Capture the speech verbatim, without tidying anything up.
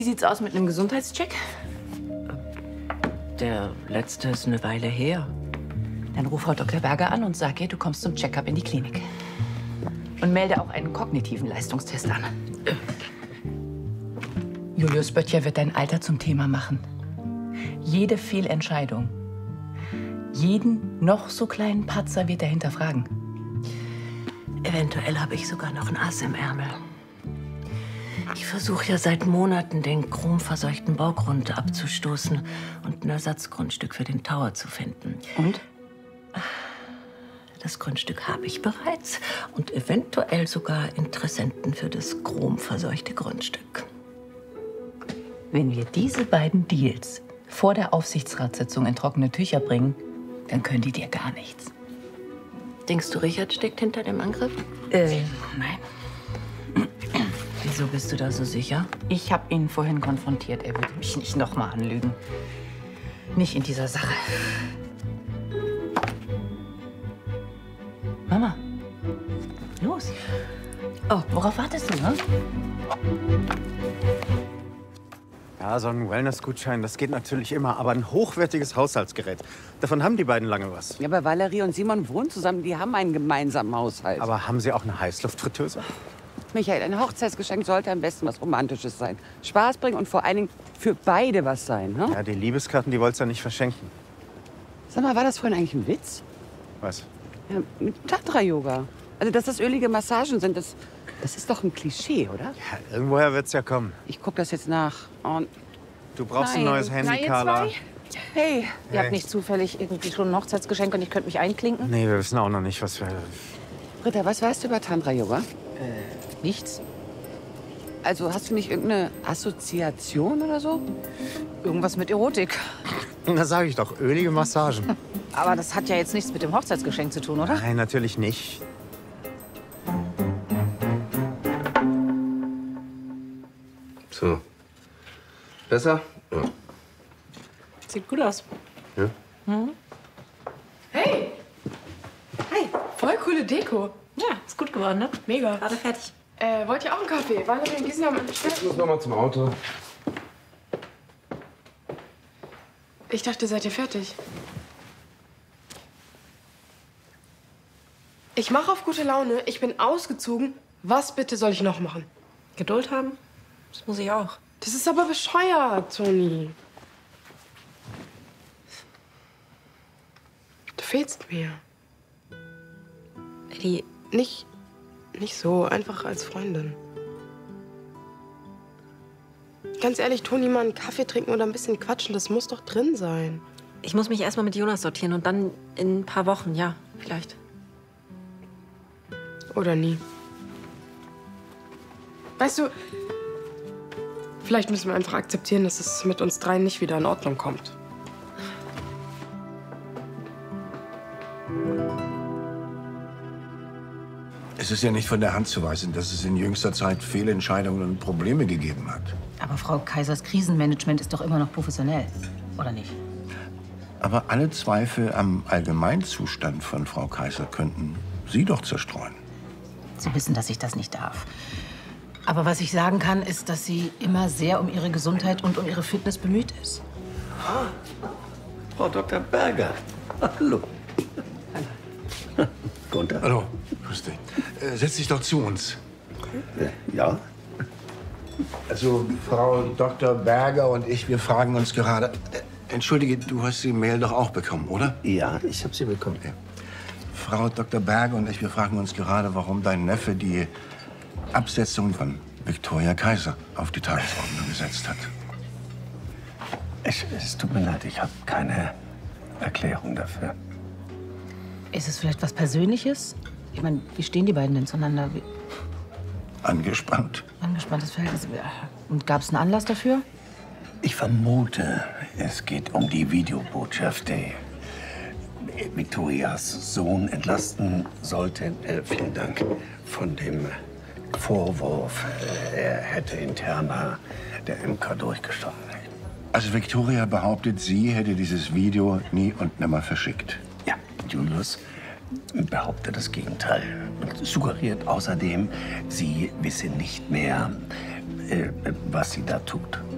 Wie sieht's aus mit einem Gesundheitscheck? Der letzte ist eine Weile her. Dann ruf Frau Doktor Berger an und sag ihr, du kommst zum Check-up in die Klinik. Und melde auch einen kognitiven Leistungstest an. Julius Böttcher wird dein Alter zum Thema machen. Jede Fehlentscheidung, jeden noch so kleinen Patzer wird er hinterfragen. Eventuell habe ich sogar noch ein Ass im Ärmel. Ich versuche ja seit Monaten, den chromverseuchten Baugrund abzustoßen und ein Ersatzgrundstück für den Tower zu finden. Und? Das Grundstück habe ich bereits und eventuell sogar Interessenten für das chromverseuchte Grundstück. Wenn wir diese beiden Deals vor der Aufsichtsratssitzung in trockene Tücher bringen, dann können die dir gar nichts. Denkst du, Richard steckt hinter dem Angriff? Äh, nein. Wieso bist du da so sicher? Ich habe ihn vorhin konfrontiert. Er würde mich nicht nochmal anlügen. Nicht in dieser Sache. Mama, los. Oh, worauf wartest du, ne? Ja, so ein Wellness-Gutschein, das geht natürlich immer. Aber ein hochwertiges Haushaltsgerät, davon haben die beiden lange was. Ja, aber Valerie und Simon wohnen zusammen, die haben einen gemeinsamen Haushalt. Aber haben sie auch eine Heißluftfritteuse? Michael, ein Hochzeitsgeschenk sollte am besten was Romantisches sein. Spaß bringen und vor allen Dingen für beide was sein, ne? Ja, die Liebeskarten, die wollt's ja nicht verschenken. Sag mal, war das vorhin eigentlich ein Witz? Was? Ja, mit Tantra-Yoga. Also, dass das ölige Massagen sind, das, das ist doch ein Klischee, oder? Ja, irgendwoher wird's ja kommen. Ich guck das jetzt nach. Und Du brauchst Nein. ein neues Handy, Na, ihr Carla. zwei? hey, Ihr Hey. habt nicht zufällig irgendwie schon ein Hochzeitsgeschenk und ich könnte mich einklinken? Nee, wir wissen auch noch nicht, was wir... Britta, was weißt du über Tantra-Yoga? Nichts. Also, hast du nicht irgendeine Assoziation oder so? Irgendwas mit Erotik. Na, sag ich doch, ölige Massagen. Aber das hat ja jetzt nichts mit dem Hochzeitsgeschenk zu tun, oder? Nein, natürlich nicht. So. Besser? Ja. Sieht gut aus. Ja? Hey! Hi, voll coole Deko. Ja, ist gut geworden, ne? Mega. Gerade fertig. Äh, wollt ihr auch einen Kaffee? Valerie und Gisela haben einen bestellt. Ich muss noch mal zum Auto. Ich dachte, seid ihr fertig. Ich mache auf gute Laune. Ich bin ausgezogen. Was bitte soll ich noch machen? Geduld haben? Das muss ich auch. Das ist aber bescheuert, Toni. Du fehlst mir. Eddie, Nicht, nicht so, einfach als Freundin. Ganz ehrlich, Toni, mal einen Kaffee trinken oder ein bisschen quatschen, das muss doch drin sein. ich muss mich erstmal mit Jonas sortieren und dann in ein paar Wochen, ja, vielleicht. Oder nie. Weißt du, vielleicht müssen wir einfach akzeptieren, dass es mit uns dreien nicht wieder in Ordnung kommt. Es ist ja nicht von der Hand zu weisen, dass es in jüngster Zeit Fehlentscheidungen und Probleme gegeben hat. Aber Frau Kaisers Krisenmanagement ist doch immer noch professionell, oder nicht? Aber alle Zweifel am Allgemeinzustand von Frau Kaiser könnten Sie doch zerstreuen. Sie wissen, dass ich das nicht darf. Aber was ich sagen kann, ist, dass sie immer sehr um ihre Gesundheit und um ihre Fitness bemüht ist. Frau Doktor Berger. Hallo. Gunther. Hallo, grüß dich. Äh, setz dich doch zu uns. Ja? Also, Frau Doktor Berger und ich, wir fragen uns gerade... Äh, Entschuldige, du hast die Mail doch auch bekommen, oder? Ja, ich habe sie bekommen. Ja. Frau Doktor Berger und ich, wir fragen uns gerade, warum dein Neffe die Absetzung von Viktoria Kaiser auf die Tagesordnung gesetzt hat. Es, es tut mir leid, ich habe keine Erklärung dafür. Ist es vielleicht was Persönliches? Ich meine, wie stehen die beiden denn zueinander? Wie Angespannt. angespanntes Verhältnis. Und gab es einen Anlass dafür? Ich vermute, es geht um die Videobotschaft, die Viktorias Sohn entlasten sollte. Äh, vielen Dank. Von dem Vorwurf, äh, er hätte interner der Imker durchgestochen. Also Viktoria behauptet, sie hätte dieses Video nie und nimmer verschickt. Ja, Julius behauptet das Gegenteil und suggeriert außerdem, sie wisse nicht mehr, äh, was sie da tut.